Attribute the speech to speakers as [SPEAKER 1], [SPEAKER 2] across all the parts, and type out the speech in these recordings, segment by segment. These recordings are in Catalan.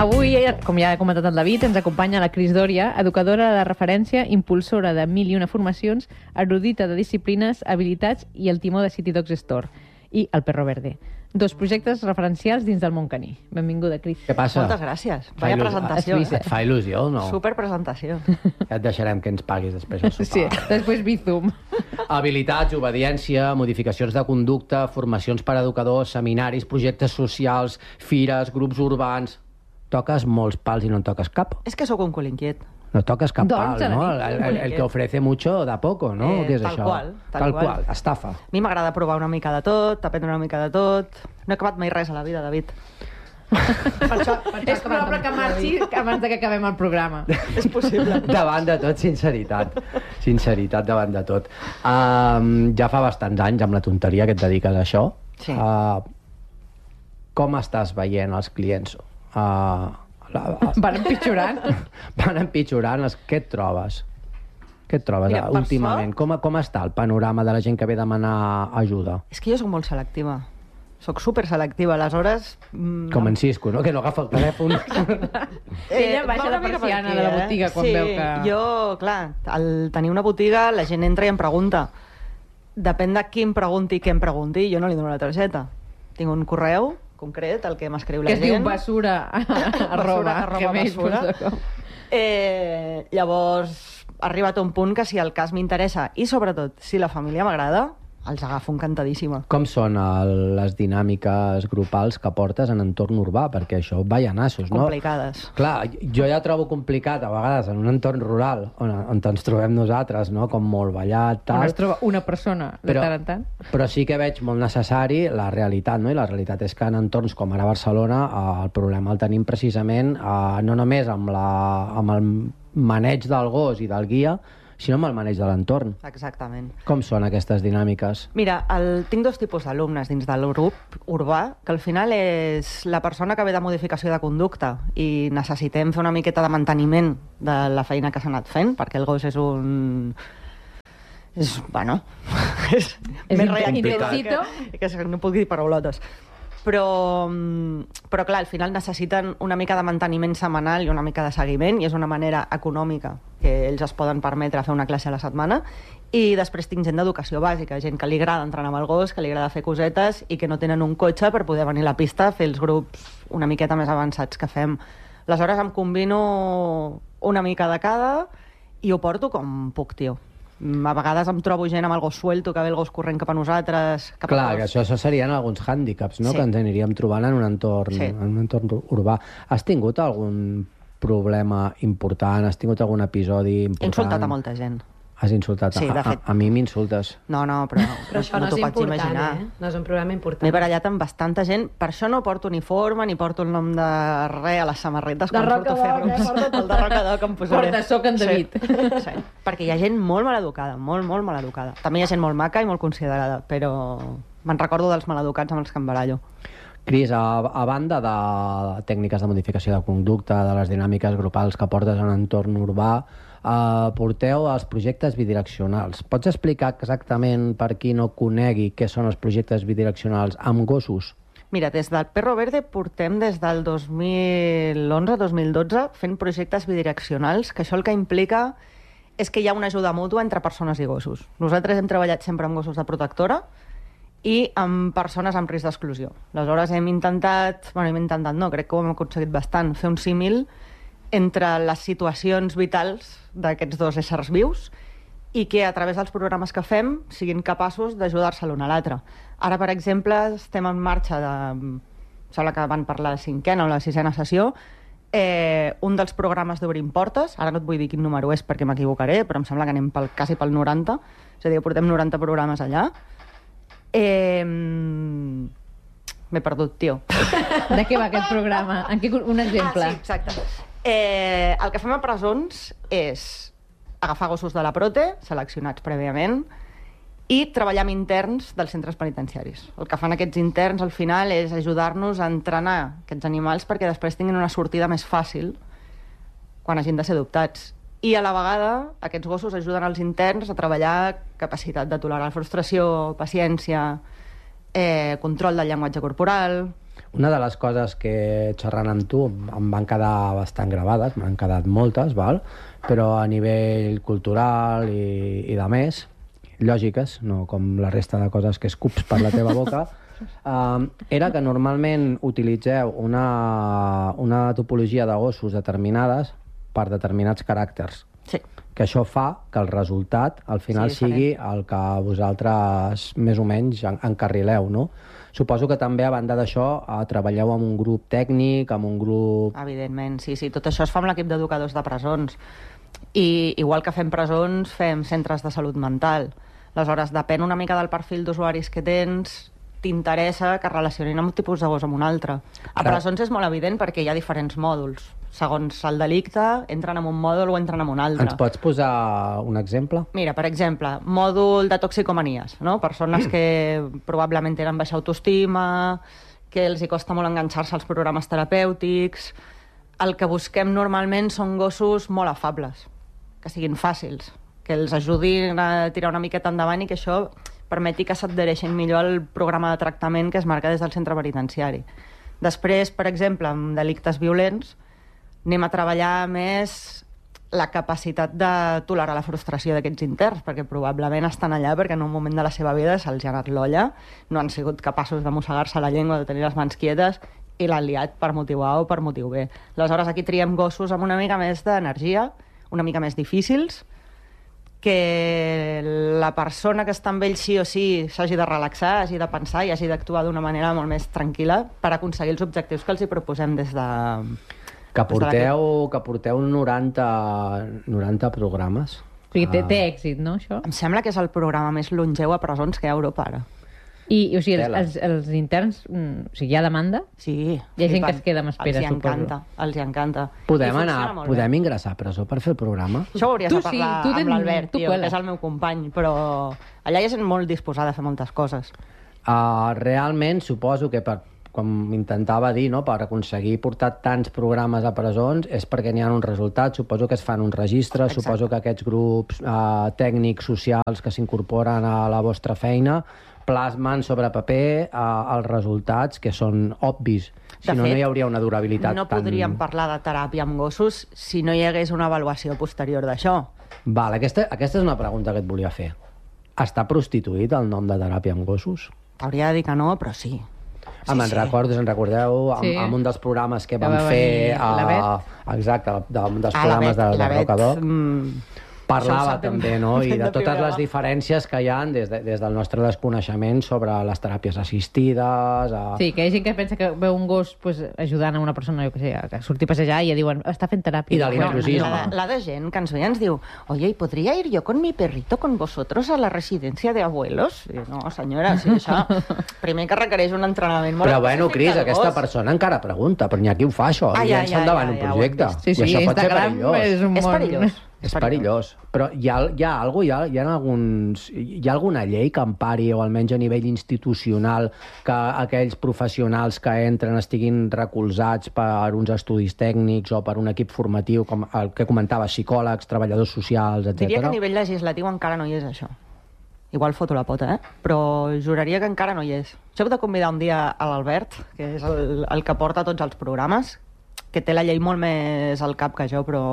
[SPEAKER 1] Avui, com ja ha comentat el David, ens acompanya la Cris Dòria, educadora de referència, impulsora de 1001 formacions, erudita de disciplines, habilitats i el timó de City Dogs Store i el Perro Verde. 2 projectes referencials dins del món caní. Benvinguda, Cris.
[SPEAKER 2] Què passa?
[SPEAKER 3] Moltes gràcies. Vaya presentació.
[SPEAKER 2] Et fa il·lusió, no?
[SPEAKER 3] Super presentació.
[SPEAKER 2] Ja et deixarem que ens paguis després el sopar.
[SPEAKER 1] Sí, després Bizum.
[SPEAKER 2] Habilitats, obediència, modificacions de conducta, formacions per a educadors, seminaris, projectes socials, fires, grups urbans... Toques molts pals i no en toques cap.
[SPEAKER 3] És que sóc un cul inquiet.
[SPEAKER 2] No toques cap
[SPEAKER 1] Doncs,
[SPEAKER 2] pal, ¿no? El que ofrece mucho da poco, ¿no? Què és
[SPEAKER 3] tal
[SPEAKER 2] això?
[SPEAKER 3] qual,
[SPEAKER 2] Tal qual, estafa.
[SPEAKER 3] A mi m'agrada provar una mica de tot, aprendre una mica de tot. No he acabat mai res a la vida, David.
[SPEAKER 1] És probable que marxi abans que acabem el programa.
[SPEAKER 3] És possible.
[SPEAKER 2] Davant de tot, sinceritat. Sinceritat davant de tot. Ja fa bastants anys, amb la tonteria que et dediques a això.
[SPEAKER 3] Sí.
[SPEAKER 2] Com estàs veient els clients?
[SPEAKER 1] Van empitjorant.
[SPEAKER 2] Van empitjorant. Què et trobes? Què et trobes
[SPEAKER 3] Mira,
[SPEAKER 2] últimament? Com està el panorama de la gent que ve a demanar ajuda?
[SPEAKER 3] És que jo sóc molt selectiva. Soc super selectiva, aleshores...
[SPEAKER 2] Com en Cisco, no? Que no agafa el telèfon.
[SPEAKER 1] Ella baixa la persiana de la botiga quan veu que...
[SPEAKER 3] Jo, clar, al tenir una botiga la gent entra i em pregunta. Depèn de qui em pregunti i què em pregunti, jo no li dono la targeta. Tinc un correu concret, el que m'escriu la gent.
[SPEAKER 1] Que es diu basura@gmail.com.
[SPEAKER 3] Llavors, ha arribat a un punt que si el cas m'interessa i, sobretot, si la família m'agrada, els agafo encantadíssima.
[SPEAKER 2] Com són les dinàmiques grupals que portes en entorn urbà? Perquè això va a nassos, no?
[SPEAKER 3] Complicades.
[SPEAKER 2] Clar, jo ja trobo complicat a vegades en un entorn rural on ens trobem nosaltres, no? Com molt ballat, tal.
[SPEAKER 1] On es troba una persona de tant en tant.
[SPEAKER 2] Però sí que veig molt necessari la realitat, no? I la realitat és que en entorns com ara Barcelona el problema el tenim precisament no només amb el maneig del gos i del guia, sinó amb el maneig de l'entorn.
[SPEAKER 3] Exactament.
[SPEAKER 2] Com són aquestes dinàmiques?
[SPEAKER 3] Mira, tinc 2 tipus d'alumnes dins del grup urbà, que al final és la persona que ve de modificació de conducta i necessitem fer una miqueta de manteniment de la feina que s'ha anat fent, perquè el gos és un... bueno... és més reactiu que no puc dir paraulotes. Però clar, al final necessiten una mica de manteniment setmanal i una mica de seguiment, i és una manera econòmica que ells es poden permetre fer una classe a la setmana. I després tinc gent d'educació bàsica, gent que li agrada entrenar amb el gos, que li agrada fer cosetes i que no tenen un cotxe per poder venir a la pista a fer els grups una miqueta més avançats que fem. Aleshores em combino una mica de cada i ho porto com puc, tio. A vegades em trobo gent amb el gos suelto, que ve el gos corrent cap a nosaltres...
[SPEAKER 2] Clar, que això serien alguns hàndicaps, no? Sí. Que ens aniríem trobant en un entorn urbà. Has tingut algun problema important? Has tingut algun episodi important?
[SPEAKER 3] He insultat a molta gent.
[SPEAKER 2] Has insultat?
[SPEAKER 3] Sí, de fet.
[SPEAKER 2] A mi m'insultes.
[SPEAKER 3] No, però
[SPEAKER 4] això no
[SPEAKER 3] t'ho
[SPEAKER 4] és
[SPEAKER 3] pots
[SPEAKER 4] important,
[SPEAKER 3] imaginar.
[SPEAKER 4] No és un problema important.
[SPEAKER 3] M'he barallat amb bastanta gent, per això no porto uniforme ni porto el nom de res a les samarretes quan surto a fer grups. El de Rocadoc em posaré.
[SPEAKER 1] Porta, soc en David.
[SPEAKER 3] Sí. Perquè hi ha gent molt maleducada, molt maleducada. També hi ha gent molt maca i molt considerada, però me'n recordo dels maleducats amb els que em barallo.
[SPEAKER 2] Cris, a banda de tècniques de modificació de conducta, de les dinàmiques grupals que portes en entorn urbà, porteu els projectes bidireccionals. Pots explicar exactament, per qui no conegui, què són els projectes bidireccionals amb gossos?
[SPEAKER 3] Mira, des del Perro Verde portem des del 2011-2012 fent projectes bidireccionals, que això el que implica és que hi ha una ajuda mútua entre persones i gossos. Nosaltres hem treballat sempre amb gossos de protectora i amb persones amb risc d'exclusió. Aleshores crec que ho hem aconseguit bastant, fer un símil entre les situacions vitals d'aquests 2 éssers vius i que a través dels programes que fem siguin capaços d'ajudar-se l'un a l'altre. Ara, per exemple, estem en marxa sembla que van per la 5a o la 6a sessió, un dels programes d'Obrim Portes, ara no et vull dir quin número és perquè m'equivocaré, però em sembla que anem quasi pel 90, és a dir, portem 90 programes allà. M'he perdut, tio.
[SPEAKER 1] De què va aquest programa? Un exemple.
[SPEAKER 3] Sí, exacte. El que fem a presons és agafar gossos de la Prote, seleccionats prèviament, i treballar amb interns dels centres penitenciaris. El que fan aquests interns, al final, és ajudar-nos a entrenar aquests animals perquè després tinguin una sortida més fàcil quan hagin de ser adoptats. I a la vegada, aquests gossos ajuden als interns a treballar capacitat de tolerar la frustració, paciència, control del llenguatge corporal...
[SPEAKER 2] Una de les coses que, xerrant amb tu, em van quedar bastant gravades, m'han quedat moltes, val? Però a nivell cultural i de més, lògiques, no com la resta de coses que escups per la teva boca, era que normalment utilitzeu una topologia de gossos determinades per determinats caràcters.
[SPEAKER 3] Sí.
[SPEAKER 2] Que això fa que el resultat al final sigui el que vosaltres més o menys encarrileu, no? Suposo que també, a banda d'això, treballeu amb un grup tècnic, amb un grup...
[SPEAKER 3] Evidentment, sí. Tot això es fa amb l'equip d'educadors de presons. I igual que fem presons, fem centres de salut mental. Aleshores, depèn una mica del perfil d'usuaris que tens, t'interessa que relacionin un tipus de gos amb un altre. A presons és molt evident perquè hi ha diferents mòduls. Segons el delicte, entren en un mòdul o entren en un altre.
[SPEAKER 2] Ens pots posar un exemple?
[SPEAKER 3] Mira, per exemple, mòdul de toxicomanies, no? Persones que probablement tenen baixa autoestima, que els hi costa molt enganxar-se als programes terapèutics. El que busquem normalment són gossos molt afables, que siguin fàcils, que els ajudin a tirar una miqueta endavant i que això permeti que s'adhereixin millor al programa de tractament que es marca des del centre penitenciari. Després, per exemple, amb delictes violents, anem a treballar més la capacitat de tolerar la frustració d'aquests interns, perquè probablement estan allà perquè en un moment de la seva vida se'ls ha anat l'olla, no han sigut capaços de mossegar-se la llengua, de tenir les mans quietes, i l'han liat per motiu A o per motiu B. Aleshores, aquí triem gossos amb una mica més d'energia, una mica més difícils, que la persona que està amb ell sí o sí s'hagi de relaxar, hagi de pensar i hagi d'actuar d'una manera molt més tranquil·la per aconseguir els objectius que els hi proposem des de...
[SPEAKER 2] Que porteu 90 programes.
[SPEAKER 1] O sigui, té èxit, no, això?
[SPEAKER 3] Em sembla que és el programa més longeu a presons que hi ha a Europa, ara.
[SPEAKER 1] I o sigui, els interns, o sigui, hi ha demanda?
[SPEAKER 3] Sí.
[SPEAKER 1] Hi ha gent que es queda amb espera,
[SPEAKER 3] suposo. Els hi encanta.
[SPEAKER 2] Podem ingressar a presó per fer el programa?
[SPEAKER 3] Això ho hauries de parlar amb l'Albert, que és el meu company, però allà hi ha gent molt disposada a fer moltes coses.
[SPEAKER 2] Realment, suposo que com intentava dir, no, per aconseguir portar tants programes a presons és perquè n'hi ha uns resultats, suposo que es fan uns registres. Exacte. Suposo que aquests grups tècnics, socials que s'incorporen a la vostra feina plasmen sobre paper els resultats que són obvis. Si no, no hi hauria una durabilitat
[SPEAKER 3] no podríem parlar de teràpia amb gossos si no hi hagués una avaluació posterior d'això.
[SPEAKER 2] Val, aquesta és una pregunta que et volia fer. Està prostituït el nom de teràpia amb gossos?
[SPEAKER 3] T'hauria de dir que no, però sí.
[SPEAKER 2] Me'n recordeu, amb un dels programes que vam fer... Exacte, un dels programes de l'Abocador. Parlava també, no? I de totes les diferències que hi ha des del nostre desconeixement sobre les teràpies assistides...
[SPEAKER 1] Sí, que hi ha gent que pensa que veu un gos ajudant a una persona, jo què sé, que surti a passejar i ja diuen, està fent teràpia.
[SPEAKER 2] I de l'inclusisme.
[SPEAKER 3] La de gent que ens ve i ens diu, oye, ¿y podría ir yo con mi perrito con vosotros a la residencia de abuelos? I no, senyora, sí, això primer que requereix un entrenament molt específic.
[SPEAKER 2] Però bueno, Cris, aquesta persona encara pregunta, però n'hi ha qui ho fa, això, i llença endavant un projecte.
[SPEAKER 1] Sí,
[SPEAKER 2] això pot ser perillós.
[SPEAKER 3] És perillós.
[SPEAKER 2] És perillós. Però hi ha alguna llei que empari, o almenys a nivell institucional, que aquells professionals que entren estiguin recolzats per uns estudis tècnics o per un equip formatiu, com el que comentava, psicòlegs, treballadors socials, etc.
[SPEAKER 3] Diria que a nivell legislatiu encara no hi és això. Igual foto la pota, però juraria que encara no hi és. Això heu de convidar un dia a l'Albert, que és el que porta tots els programes, que té la llei molt més al cap que jo, però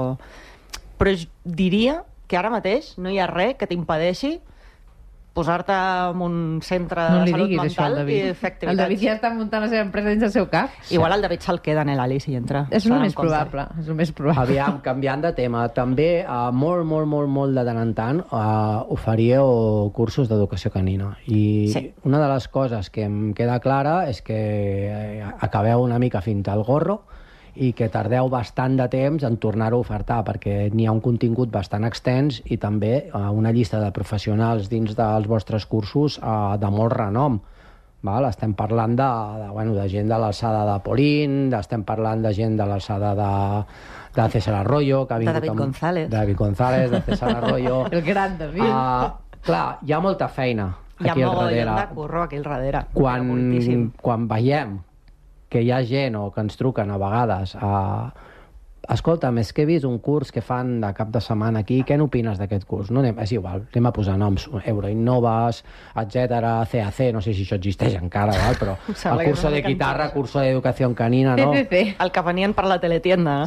[SPEAKER 3] diria que ara mateix no hi ha res que t'impedeixi posar-te en un centre de salut mental i fer activitats.
[SPEAKER 1] El David ja està muntant la seva empresa dins del seu cap.
[SPEAKER 3] Igual el David se'l queda en l'Ali si entra.
[SPEAKER 1] És el més probable.
[SPEAKER 2] Aviam, canviant de tema, també molt de tant en tant oferíeu cursos d'educació canina. I una de les coses que em queda clara és que acabeu una mica fins al gorro i que tardeu bastant de temps en tornar-ho a ofertar, perquè n'hi ha un contingut bastant extens i també una llista de professionals dins dels vostres cursos de molt renom. Estem parlant de gent de l'alçada de Polín, estem parlant de gent de l'alçada de César Arroyo, que ha vingut...
[SPEAKER 3] De
[SPEAKER 2] David González, de César Arroyo...
[SPEAKER 1] El gran David.
[SPEAKER 2] Clar, hi ha molta feina aquí al darrere.
[SPEAKER 3] Hi ha molt de curro aquí al darrere.
[SPEAKER 2] Quan veiem que hi ha gent o que ens truquen a vegades escolta'm, és que he vist un curs que fan de cap de setmana aquí, què n'opines d'aquest curs? No, és igual, anem a posar noms, Euroinnovas, etcètera, CAC, no sé si això existeix encara, val? Però el curso de guitarra, curso d'educació canina, no?
[SPEAKER 3] El que venien per la teletienda.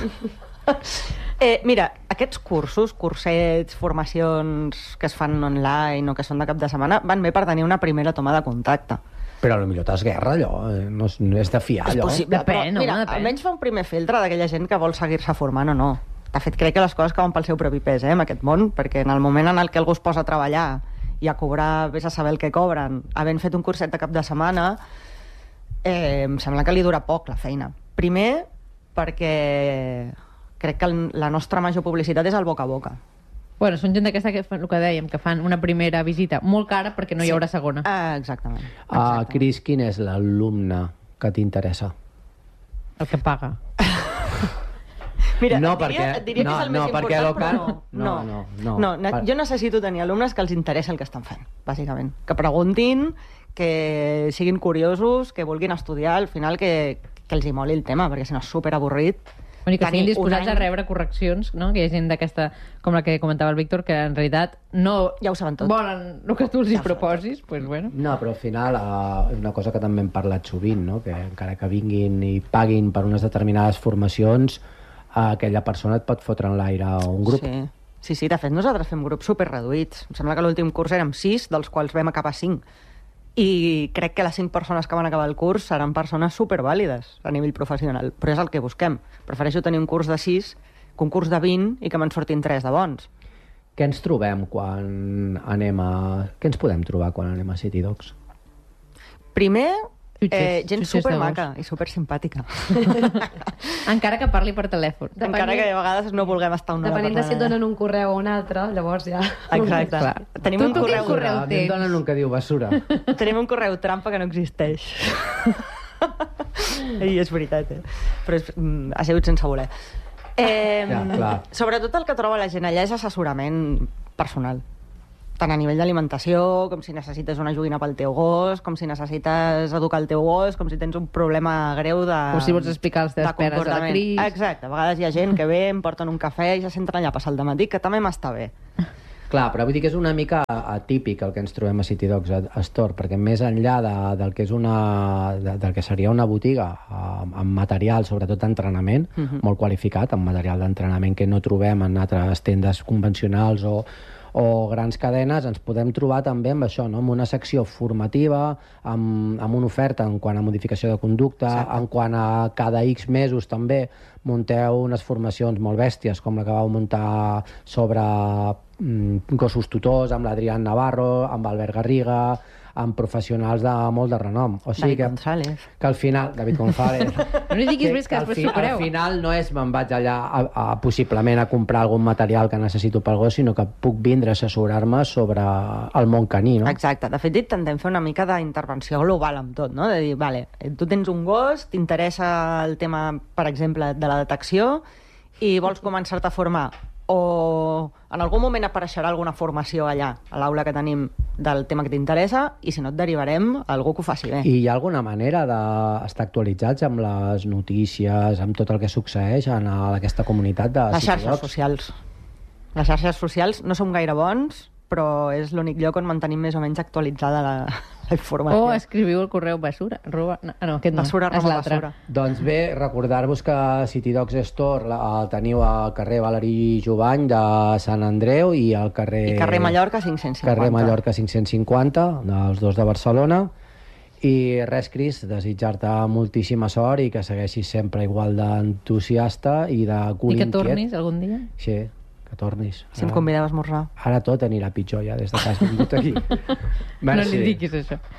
[SPEAKER 3] Mira, aquests cursos, cursets, formacions que es fan online o que són de cap de setmana, van bé per tenir una primera toma de contacte.
[SPEAKER 2] Però potser t'esguerra allò, no és de fiar allò.
[SPEAKER 3] És possible,
[SPEAKER 1] depèn,
[SPEAKER 3] però mira,
[SPEAKER 1] depèn.
[SPEAKER 3] almenys fa un primer filtre d'aquella gent que vol seguir-se formant o no. De fet, crec que les coses cauen pel seu propi pes, en aquest món, perquè en el moment en el que algú es posa a treballar i a cobrar, vés a saber el que cobren, havent fet un curset de cap de setmana, em sembla que li dura poc la feina. Primer, perquè crec que la nostra major publicitat és el boca a boca.
[SPEAKER 1] Bueno, són gent d'aquesta que fan el que dèiem, que fan una primera visita molt cara perquè no hi haurà segona.
[SPEAKER 3] Exactament.
[SPEAKER 2] Cris, quin és l'alumne que t'interessa?
[SPEAKER 1] El que paga.
[SPEAKER 3] Mira,
[SPEAKER 2] No,
[SPEAKER 3] et diria
[SPEAKER 2] perquè-
[SPEAKER 3] que és el
[SPEAKER 2] no,
[SPEAKER 3] més
[SPEAKER 2] perquè
[SPEAKER 3] important, però
[SPEAKER 2] no.
[SPEAKER 3] Jo necessito tenir alumnes que els interessi el que estan fent, bàsicament. Que preguntin, que siguin curiosos, que vulguin estudiar, al final que els hi moli el tema, perquè si no és superavorrit.
[SPEAKER 1] Bueno, i que
[SPEAKER 3] tenir
[SPEAKER 1] estiguin disposats
[SPEAKER 3] un
[SPEAKER 1] a
[SPEAKER 3] any-
[SPEAKER 1] rebre correccions, no? Que hi ha gent d'aquesta, com la que comentava el Víctor, que en realitat no
[SPEAKER 3] Ja ho saben tot.
[SPEAKER 1] volen el que tu els hi proposis, pues bueno.
[SPEAKER 2] No, però al final és una cosa que també hem parlat sovint, no? Que encara que vinguin i paguin per unes determinades formacions, aquella persona et pot fotre en l'aire un grup.
[SPEAKER 3] Sí, de fet nosaltres fem grups superreduïts. Em sembla que l'últim curs érem 6, dels quals vam acabar 5. I crec que les 5 persones que van acabar el curs seran persones supervàlides a nivell professional, però és el que busquem. Prefereixo tenir un curs de 6 que un curs de 20 i que me'n surtin 3 de bons.
[SPEAKER 2] Què ens trobem quan anem a... Què ens podem trobar quan anem a City Dogs?
[SPEAKER 3] Primer,
[SPEAKER 1] Jutges
[SPEAKER 3] gent
[SPEAKER 1] de
[SPEAKER 3] supermaca i supersimpàtica.
[SPEAKER 1] Encara que parli per telèfon.
[SPEAKER 3] Encara que a vegades no vulguem estar una hora
[SPEAKER 4] Depenent de si et
[SPEAKER 3] parlant.
[SPEAKER 4] donen un correu o un altre, llavors ja...
[SPEAKER 3] Exacte.
[SPEAKER 1] Clar.
[SPEAKER 3] Tenim
[SPEAKER 1] Tu
[SPEAKER 3] un
[SPEAKER 1] quin
[SPEAKER 3] correu...
[SPEAKER 1] correu
[SPEAKER 2] A mi em
[SPEAKER 1] tens?
[SPEAKER 2] donen un que diu basura.
[SPEAKER 3] Tenim un correu trampa que no existeix. I és veritat, però ha sigut sense voler.
[SPEAKER 2] Ja, clar.
[SPEAKER 3] Sobretot el que troba la gent allà és assessorament personal. Tant a nivell d'alimentació, com si necessites una joguina pel teu gos, com si necessites educar el teu gos, com si tens un problema greu de...
[SPEAKER 1] O si vols explicar les teves
[SPEAKER 3] de
[SPEAKER 1] penes a la
[SPEAKER 3] comportament.
[SPEAKER 1] Cris.
[SPEAKER 3] Exacte. A vegades hi ha gent que ve, em porten un cafè i ja s'entren allà a passar el dematí, que també m'està bé.
[SPEAKER 2] Clar, però vull dir que és una mica atípic el que ens trobem a City Dogs Store, perquè més enllà del que és del que seria una botiga amb material, sobretot d'entrenament, molt qualificat, amb material d'entrenament que no trobem en altres tendes convencionals o grans cadenes, ens podem trobar també amb això, no? Amb una secció formativa, amb una oferta en quant a modificació de conducta,
[SPEAKER 3] Exacte.
[SPEAKER 2] en quant a cada X mesos també munteu unes formacions molt bèsties, com la que vau muntar sobre gossos tutors, amb l'Adrián Navarro, amb Albert Garriga, amb professionals de molt de renom. O sigui
[SPEAKER 3] David González.
[SPEAKER 2] que al final... David González.
[SPEAKER 1] No li diguis més que després s'ho
[SPEAKER 2] al
[SPEAKER 1] creu.
[SPEAKER 2] final no és me'n vaig allà possiblement a comprar algun material que necessito pel gos, sinó que puc vindre a assessorar-me sobre el món caní, no?
[SPEAKER 3] Exacte. De fet, intentem fer una mica d'intervenció global amb tot, no? De dir, vale, tu tens un gos, t'interessa el tema, per exemple, de la detecció i vols començar-te a formar, o en algun moment apareixerà alguna formació allà, a l'aula que tenim del tema que t'interessa, i si no et derivarem a algú que ho faci bé.
[SPEAKER 2] I hi ha alguna manera d'estar actualitzats amb les notícies, amb tot el que succeeix en aquesta comunitat de
[SPEAKER 3] Les
[SPEAKER 2] City
[SPEAKER 3] xarxes
[SPEAKER 2] Dogs?
[SPEAKER 3] socials. Les xarxes socials no som gaire bons, però és l'únic lloc on mantenim més o menys actualitzada la informació.
[SPEAKER 1] O escriviu el correu basura. No, aquest no.
[SPEAKER 3] Basura,
[SPEAKER 1] és
[SPEAKER 3] arroba
[SPEAKER 1] l'altre.
[SPEAKER 3] basura.
[SPEAKER 2] Doncs bé, recordar-vos que City Dogs Store el teniu al carrer Valerí Jovany de Sant Andreu i al carrer...
[SPEAKER 3] I carrer Mallorca 550.
[SPEAKER 2] Carrer Mallorca 550, dels dos de Barcelona. I res, Cris, desitjar-te moltíssima sort i que segueixis sempre igual d'entusiasta i de cul
[SPEAKER 1] I que
[SPEAKER 2] inquiet.
[SPEAKER 1] tornis algun dia.
[SPEAKER 2] Sí, que tornis.
[SPEAKER 3] Si em convideu a esmorzar.
[SPEAKER 2] Ara tot anirà pitjor ja des de que has vingut aquí.
[SPEAKER 1] No li diguis això.